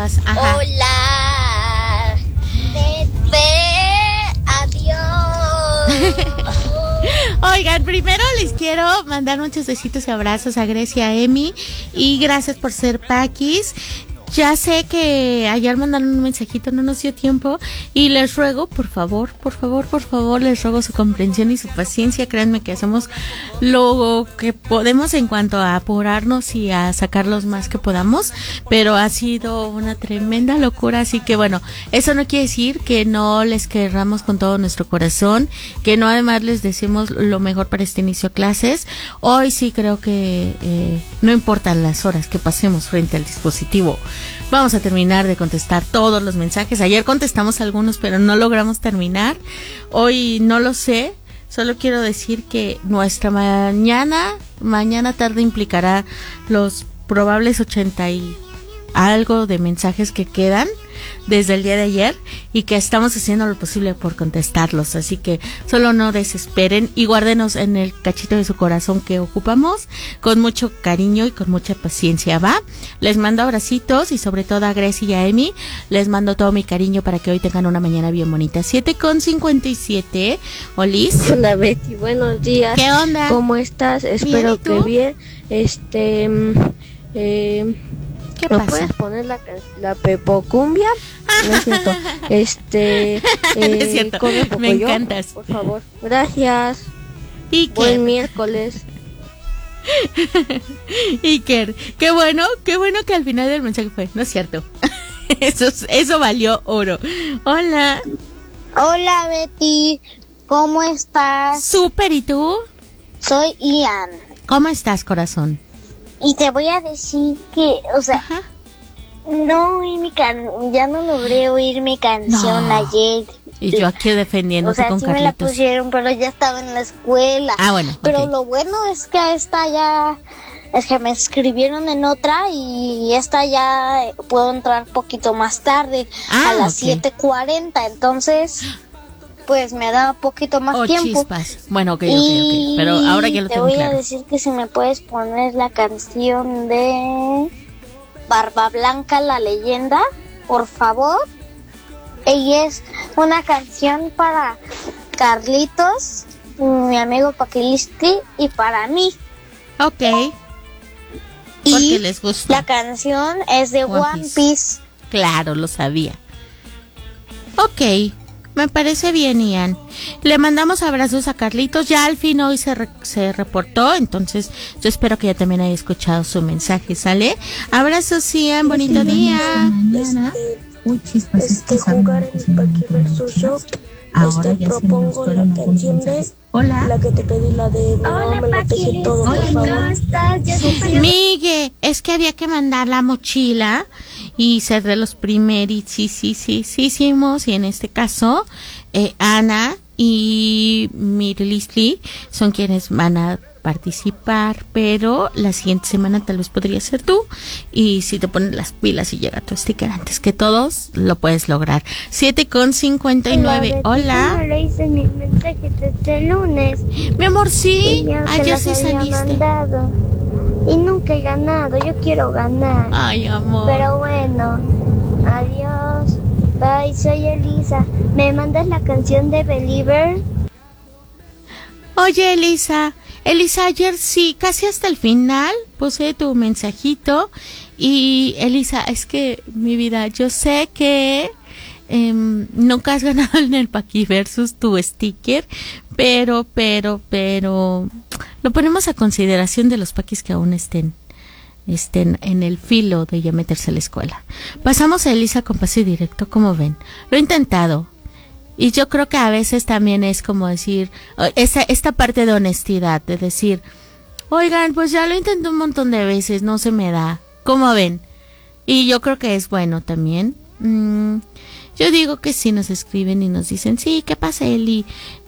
vas? Ajá. Hola, bebé, adiós. Oigan, primero les quiero mandar muchos besitos y abrazos a Grecia, a Emi, y gracias por ser paquis. Ya sé que ayer mandaron un mensajito, no nos dio tiempo, y les ruego, por favor, les ruego su comprensión y su paciencia. Créanme que hacemos lo que podemos en cuanto a apurarnos y a sacar los más que podamos, pero ha sido una tremenda locura, así que bueno, eso no quiere decir que no les querramos con todo nuestro corazón, que no además les decimos lo mejor para este inicio de clases. Hoy sí creo que no importan las horas que pasemos frente al dispositivo, vamos a terminar de contestar todos los mensajes. Ayer contestamos algunos, pero no logramos terminar. Hoy no lo sé. Solo quiero decir que nuestra mañana tarde implicará los probables 80 y algo de mensajes que quedan desde el día de ayer y que estamos haciendo lo posible por contestarlos, así que solo no desesperen y guárdenos en el cachito de su corazón que ocupamos con mucho cariño y con mucha paciencia, ¿va? Les mando abracitos y sobre todo a Grecia y a Emi les mando todo mi cariño para que hoy tengan una mañana bien bonita. 7:57. Olis. Hola Betty, buenos días. ¿Qué onda? ¿Cómo estás? Espero que bien. ¿Qué ¿Me pasa? puedes poner la Pepocumbia? No es cierto. Es cierto, con el me Pocoyo, encantas. por favor. Gracias. Iker. Buen miércoles. Iker, qué bueno que al final del mensaje fue, no es cierto. Eso valió oro. Hola. Hola, Betty, ¿cómo estás? Súper, ¿y tú? Soy Ian. ¿Cómo estás, corazón? Y te voy a decir que, o sea, Ajá. no oí ya no logré oír mi canción No. ayer. Y yo aquí defendiéndote O sea, con sí me la Carlitos. pusieron, pero ya estaba en la escuela. Ah, bueno, Pero ok. lo bueno es que esta ya, es que me escribieron en otra y esta ya puedo entrar poquito más tarde, Ah, a las ok. 7:40, entonces, pues me da un poquito más Oh, tiempo. chispas. Bueno, ok, Y pero ahora ya lo te tengo voy claro. a decir que si me puedes poner la canción de Barba Blanca, la leyenda, por favor. Y es una canción para Carlitos, mi amigo Paquilisti, y para mí. Ok. Porque Y les gusta. la canción es de One One Piece. Claro, lo sabía. Ok, me parece bien, Ian. Le mandamos abrazos a Carlitos. Ya al fin hoy se reportó, entonces yo espero que ya también haya escuchado su mensaje, ¿sale? Abrazos, Ian, bonito día. Uy, chispas, es que Jugar en el Paquiverso Shop. ahora ya se nos propongo fueron la algunos canción de mensajes. Hola. la que te pedí, la de mi mamá me lo teje todo, por favor. Migue, es que había que mandar la mochila y ser de los primeros, sí hicimos, y en este caso, Ana y Mirlisli son quienes van a participar, pero la siguiente semana tal vez podría ser tú, y si te pones las pilas y llega tu sticker antes que todos, lo puedes lograr. 7:59. Hola. No le hice mis mensajes desde el lunes. Mi amor, sí. Y ya se Ayer las sí había saliste. mandado. Y nunca he ganado. Yo quiero ganar. Ay, amor. Pero bueno. Adiós. Bye, soy Elisa. ¿Me mandas la canción de Believer? Oye, Elisa, ayer sí, casi hasta el final puse tu mensajito y Elisa, es que mi vida, yo sé que nunca has ganado en el Paquiversus tu sticker, pero lo ponemos a consideración de los paquis que aún estén en el filo de ya meterse a la escuela. Pasamos a Elisa con pase directo, como ven, lo he intentado. Y yo creo que a veces también es como decir, esta parte de honestidad, de decir, oigan, pues ya lo intenté un montón de veces, no se me da, ¿cómo ven? Y yo creo que es bueno también. Yo digo que sí nos escriben y nos dicen, sí, ¿qué pasa, Eli?